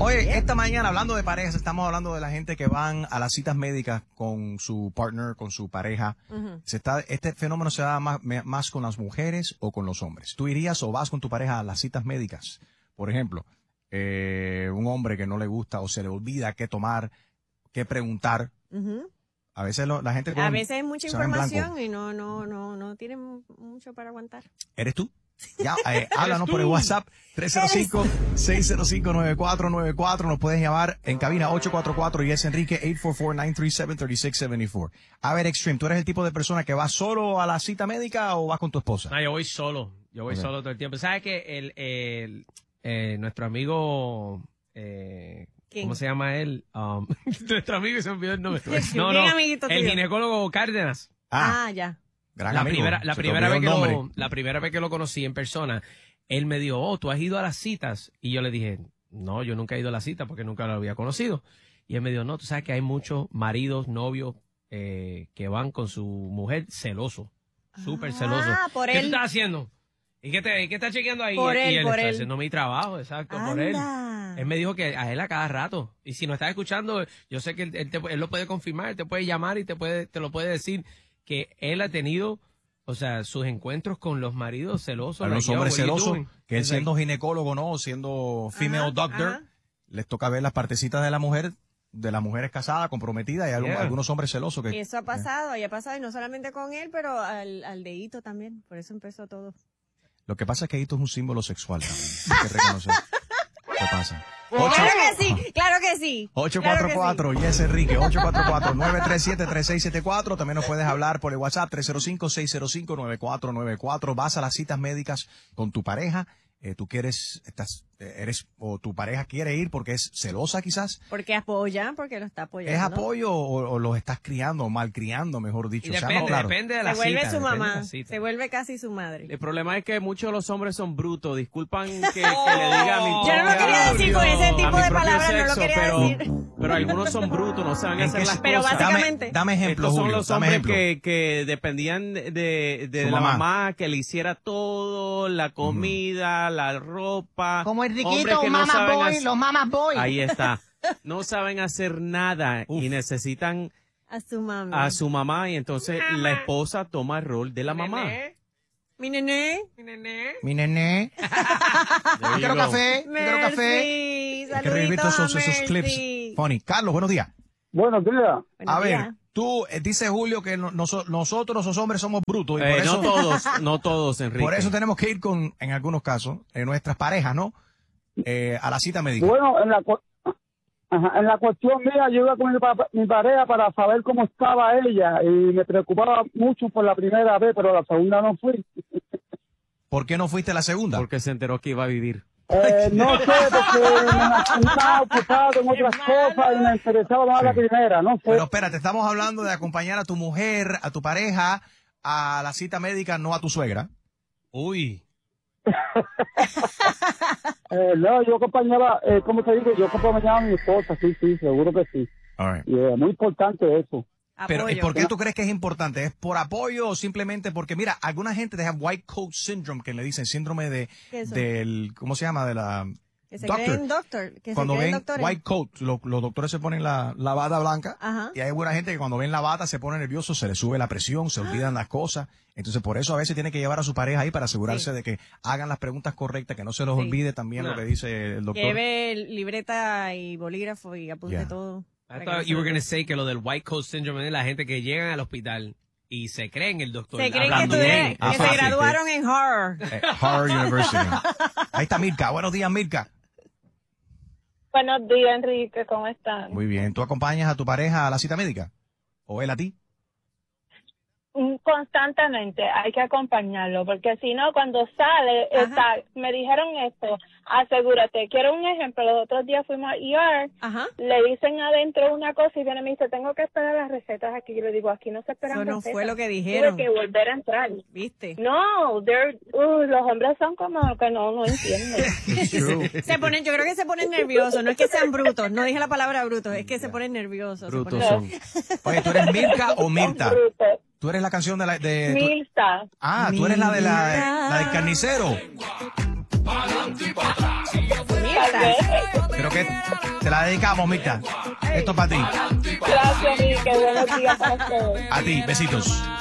Oye, esta mañana hablando de parejas, estamos hablando de la gente que van a las citas médicas con su partner, con su pareja. Este fenómeno se da más con las mujeres o con los hombres. ¿Tú irías o vas con tu pareja a las citas médicas? Por ejemplo, un hombre que no le gusta o se le olvida qué tomar, qué preguntar. A veces la gente... A veces hay mucha información y no tienen mucho para aguantar. ¿Eres tú? Ya, háblanos por el WhatsApp 305-605-9494. Nos puedes llamar en cabina 844 y es Enrique 844-937-3674. A ver, Extreme, ¿tú eres el tipo de persona que va solo a la cita médica o vas con tu esposa? No, yo voy solo. Yo voy solo todo el tiempo. ¿Sabes que nuestro amigo... ¿Cómo se llama él? Nuestro amigo, se me olvidó el nombre. El ginecólogo Cárdenas. Ya. La primera vez que lo conocí en persona, él me dijo, ¿tú has ido a las citas? Y yo le dije, no, yo nunca he ido a las citas porque nunca lo había conocido. Y él me dijo, no, tú sabes que hay muchos maridos, novios, que van con su mujer celoso, súper celoso. ¿Qué tú estás haciendo? ¿Y qué estás chequeando ahí? Por él, y él por está él. haciendo mi trabajo, exacto, por él. Él me dijo que a él a cada rato. Y si no estás escuchando, yo sé que él lo puede confirmar, él te puede llamar y te lo puede decir, que él ha tenido, o sea, sus encuentros con los maridos celosos. Los hombres celosos, que él siendo ginecólogo, ¿no? Siendo female doctor, les toca ver las partecitas de la mujer casada, comprometida, y hay algunos hombres celosos que... Eso ha pasado, y no solamente con él, pero al dedito también. Por eso empezó todo. Lo que pasa es que Hito es un símbolo sexual también. Hay que reconocer. ¿Qué pasa? Claro que sí. 844, yes, Enrique, 844-937-3674. También nos puedes hablar por el WhatsApp 305-605-9494. Vas a las citas médicas con tu pareja. Tú o tu pareja quiere ir porque es celosa quizás. Porque lo está apoyando. ¿Es apoyo o los estás criando o malcriando, mejor dicho? Depende de la cita. Se vuelve su mamá, se vuelve casi su madre. El problema es que muchos de los hombres son brutos. Disculpan que le diga a mi Yo no lo quería decir con ese tipo de palabras, sexo, no lo quería decir. Pero algunos son brutos, no saben hacer las pero cosas. Básicamente. Dame ejemplos, Estos son Julio, los hombres que dependían de la mamá, que le hiciera todo, la comida, la ropa. Como el riquito, los mamas boy. Ahí está. No saben hacer nada y necesitan a su mamá y entonces la esposa toma el rol de la mamá. Mi nené. Quiero café. Sí, hay que revivir todos esos clips. Funny. Carlos, buenos días. Buenos días. A ver, tú dice Julio que nosotros los hombres somos brutos. Y por eso, no todos, Enrique. Por eso tenemos que ir en algunos casos, nuestras parejas, ¿no? A la cita médica. Bueno, en la cuestión mía, yo iba con mi pareja para saber cómo estaba ella y me preocupaba mucho por la primera vez, pero la segunda no fui. ¿Por qué no fuiste la segunda? Porque se enteró que iba a vivir. No sé, porque me estaba ocupado en otras cosas y me interesaba más la primera, no sé. Pero espérate, estamos hablando de acompañar a tu mujer, a tu pareja, a la cita médica, no a tu suegra. Uy. No, yo acompañaba, ¿cómo te digo? Yo acompañaba a mi esposa, sí, seguro que sí. All right. Y es muy importante eso. Pero ¿por qué tú crees que es importante? ¿Es por apoyo o simplemente porque, mira, alguna gente te white coat syndrome, que le dicen síndrome del, ¿cómo se llama? De la... Que se creen doctor. Cuando ven white coat, los doctores se ponen la bata blanca. Y hay buena gente que cuando ven la bata se pone nervioso, se le sube la presión, se olvidan las cosas. Entonces por eso a veces tiene que llevar a su pareja ahí para asegurarse de que hagan las preguntas correctas, que no se los olvide también lo que dice el doctor. Lleve libreta y bolígrafo y apunte todo. I thought you were going to say que lo del white coat syndrome es la gente que llegan al hospital y se creen el doctor. Se creen que se graduaron en Harvard. Harvard University. Ahí está Mirka. Buenos días, Mirka. Buenos días, Enrique, ¿cómo están? Muy bien. ¿Tú acompañas a tu pareja a la cita médica? ¿O él a ti? Constantemente hay que acompañarlo, porque si no, cuando sale, me dijeron esto, asegúrate. Quiero un ejemplo, los otros días fuimos a ER, le dicen adentro una cosa y viene y me dice, tengo que esperar las recetas aquí. Yo le digo, aquí no se esperan recetas. Eso no fue lo que dijeron. Tuve que volver a entrar. ¿Viste? No, los hombres son como que no entienden. Yo creo que se ponen nerviosos, no es que sean brutos, no dije la palabra brutos, es que se ponen nerviosos. Brutos son. Oye, ¿tú eres Mirka o Mirta? ¿Tú eres la canción de Mirta. Tú eres la la del carnicero. Mirta. Creo que te la dedicamos, Mirta. Esto es para ti. Gracias, Miguel. Buenos días para ustedes. A ti, besitos.